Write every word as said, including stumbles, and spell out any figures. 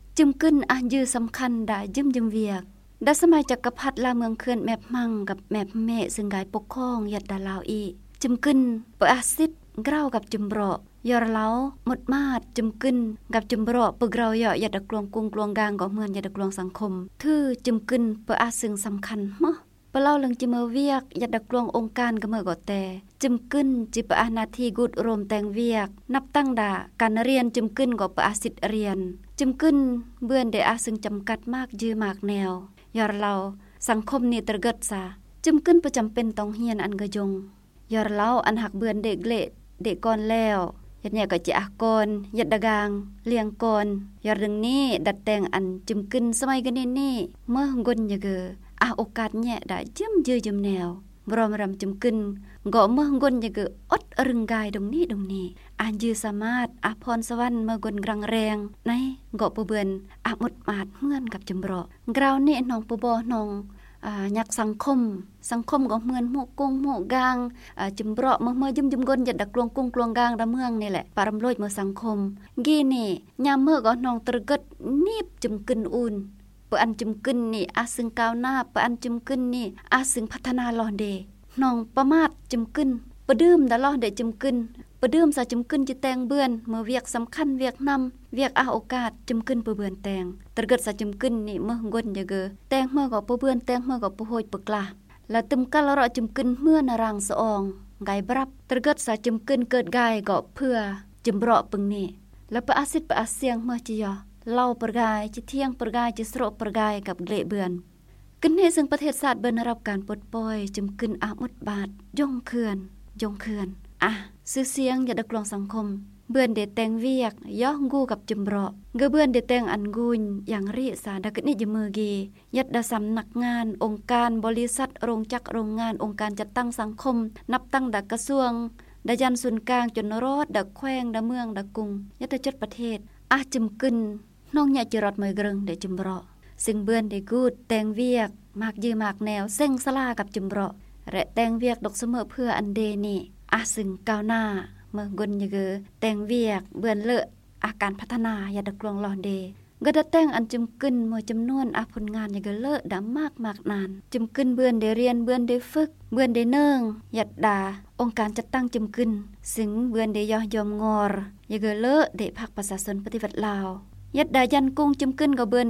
จึมกึ้นอายือสำคัญได้ยืมยืมเวียกดัสมัยจักรพรรดิลาเมืองเขื่อนแมบมังกับแมบเมซึ่งกายปกครองยัดดาลาวอีจึมกึ้นเปอาซิดเกล้ากับจุมเบราะยอรเล้าหมดมาดจุมกึ้นกับจุมเบราะปึกเราเหยาะยัดดกลวงกุงกลวงกลางก็เหมือนยัดดกลวงสังคมทื่อจุมกึ้นเปอาซึ่งสำคัญมะเปเล่าเรื่องจิเมเวียกยัดดกลวงองค์การก็เมื่อก็แต่จุมกึ้นจิปอานาทีกุดรวมแต่งเวียกนับตั้งดาการเรียนจุมกึ้นก็เปอาสิทธิ์เรียนจุมกึ้นเบื่อนได้อาซึ่งจำกัดมากยื้อมากแนวยอรเราสังคมนี่ตระเกิดซาจุมกึ้นประจำเป็นต้องเฮียนอันกะยงยอรเราอันหักเบื่อนเด็กเละเด็กก่อนแล้วยัดแย่ก็จะอากรยัดดะกางเลียงก่อนยอรดึงนี้ดัดแต่งอันจุมกึ้นสมัยกันนี่นี่เมื่องนยะเกออาโอกาสแย่ได้จิ้มยื้อจิ้มแนวบรมรำจุมกึ้นก็เมื่องนยะเกออดรึงกายตรงนี้ตรงนี้อันยื้อสามารถอาพรสวรรค์เมื่อกนกรังแรงในก็ปะเบือนอาหมดมาดเหมือนกับจุมเบราะกราวนี่น้องปะบ่น้องอ่ายักสังคมสังคมก็เหมือนหมู่กงหมู่กางอ่าจุมเบราะเมื่อเมื่อยิ้มยิ้มกนยัดดักกลวงกุ้งกลวงกางระเมืองนี่แหละปารำโลยเมื่อสังคมกีนี่ยามเมื่อก็น้องตระกึดนีบจุมกึ้นอุ่นปะอันจุมกึ้นนี่อาซึ่งก้าวหน้าปะอันจุมกึ้นนี่อาซึ่งพัฒนาลอเดน้องประมาทจุมกึ้นปะดื่มดะลอเดจุมกึ้นปะดื่มซะจุมกึ้นจิแตงเบือนเมื่อเวียกสำคัญเวียกนำเวียกอาโอกาสจุมกึ้นปะเบือนแตงตระกึดซะจุมกึ้นนี่เมื่องนยะเกอแตงเมื่อก็ปะเบือนแตงเมื่อก็ปะโหยปะกลาและตึมกะละรอจุมกึ้นเมื่อนารางสะอองไกบรับตระกึดซะจุมกึ้นเกิดกายก็เพื่อจุมเบราะปึงนี่และปะอาสิทธิ์ปะอาเสียงเมื่อจิยอเล่าประกายจิเที่ยงประกายจิสระประกายกับเกละเบือนกึ้นเฮซึ่งประเทศชาติเบิ่นรับการปลดปล่อยจุมกึ้นอามุดบาทยงเขื่อนยงเขื่อนอ่ะชื่อเสียงอย่าดักลองสังคมเบื่อนเดแต่งเวียกย่องูกับจุมเบราะเกเบื่อนเดแต่งอันกุญอย่างริสาดักนิจมือกียัดดาสำนักงานองค์การบริษัทโรงจักรโรงงานองค์การจัดตั้งสังคมนับตั้งดักกระทรวงดายันศูนย์กลางจนรอดดักแขวงดาเมืองดักกรุงยัดจัดประเทศอาจุมกึ้นน้องอยากจะรอดมือเกรงเดจุมเบราะซึ่งเบื่อนเดกูดแต่งเวียกมากยือมากแนวเส้งสลากับจุมเบราะและแต่งเวียกดอกเสมอเพื่ออันเดนี่อาซึ่งก้าวหน้าเมื่อกนยะเกอแต่งเวียกเบือนเลอะอาการพัฒนาอย่าดักลวงลอนเดกระดแต่งอันจุมกึ้นเมื่อจำนวนอาผลงานยะเกอเลอะดำมากมากนานจุมกึ้นเบือนเดเรียนเบือนเดฝึกเบือนเดเนิงยัดดาองค์การจัดตั้งจุมกึ้นซึ่งเบือนเดยอยอมงอรยะเกอเลอะเดภาคประชาชนปฏิวัติลาวยัดดายันกุ้งจุมกึ้นก็เบือน